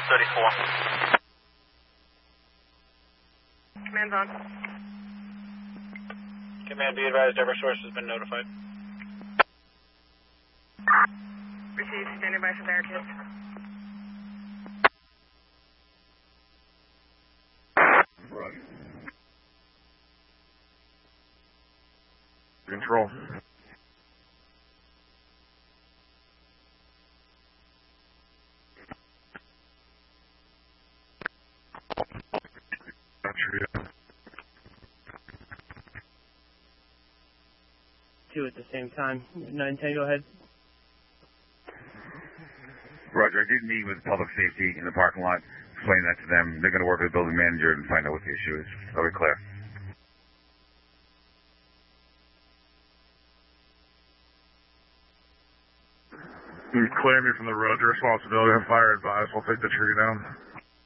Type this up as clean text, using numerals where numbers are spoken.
34. Command's on. Command, be advised, Eversource has been notified. Received, standing by for barricades. Right. Control. Two at the same time. 910, go ahead. Roger, I did meet with public safety in the parking lot, explain that to them. They're going to work with the building manager and find out what the issue is. Okay, clear. You clear me from the road to responsibility on fire advice. I'll take the tree down.